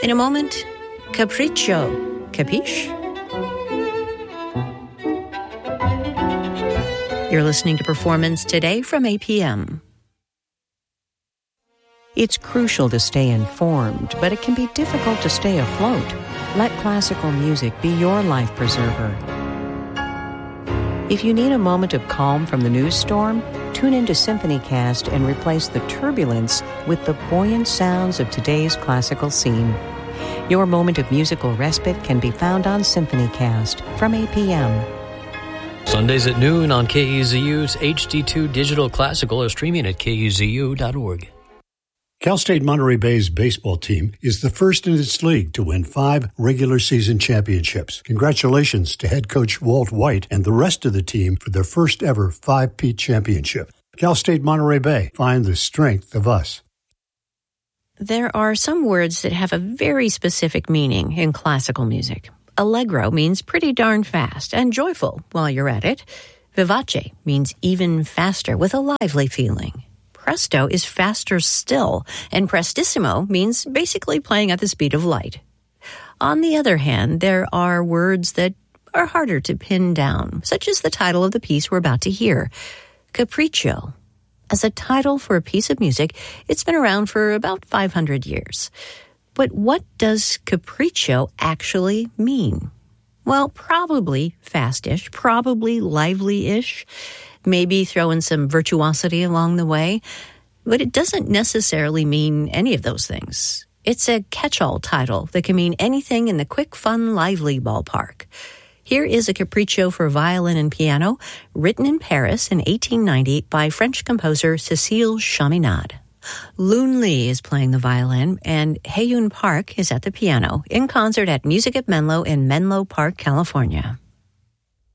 In a moment, Capriccio. Capiche? You're listening to Performance Today from APM. It's crucial to stay informed, but it can be difficult to stay afloat. Let classical music be your life preserver. If you need a moment of calm from the news storm, tune into SymphonyCast and replace the turbulence with the buoyant sounds of today's classical scene. Your moment of musical respite can be found on SymphonyCast from APM. Sundays at noon on KUZU's HD2 Digital Classical or streaming at kuzu.org. Cal State Monterey Bay's baseball team is the first in its league to win 5 regular season championships. Congratulations to head coach Walt White and the rest of the team for their first ever 5-peat championship. Cal State Monterey Bay, find the strength of us. There are some words that have a very specific meaning in classical music. Allegro means pretty darn fast and joyful while you're at it. Vivace means even faster with a lively feeling. Presto is faster still, and prestissimo means basically playing at the speed of light. On the other hand, there are words that are harder to pin down, such as the title of the piece we're about to hear, Capriccio. As a title for a piece of music, it's been around for about 500 years. But what does capriccio actually mean? Well, probably fast-ish, probably lively-ish, maybe throw in some virtuosity along the way, but it doesn't necessarily mean any of those things. It's a catch-all title that can mean anything in the quick, fun, lively ballpark. Here is a capriccio for violin and piano, written in Paris in 1890 by French composer Cécile Chaminade. Loon Lee is playing the violin, and Hae-Yoon Park is at the piano, in concert at Music at Menlo in Menlo Park, California.